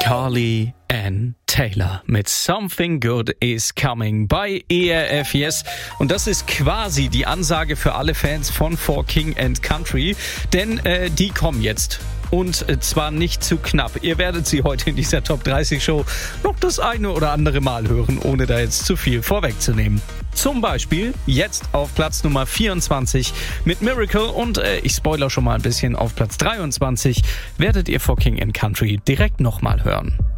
Carly Ann Taylor mit Something Good Is Coming bei ERF Yes. Und das ist quasi die Ansage für alle Fans von For King and Country, denn die kommen jetzt. Und zwar nicht zu knapp. Ihr werdet sie heute in dieser Top 30 Show noch das eine oder andere Mal hören, ohne da jetzt zu viel vorwegzunehmen. Zum Beispiel jetzt auf Platz Nummer 24 mit Miracle und ich spoiler schon mal ein bisschen, auf Platz 23 werdet ihr For King and Country direkt nochmal hören.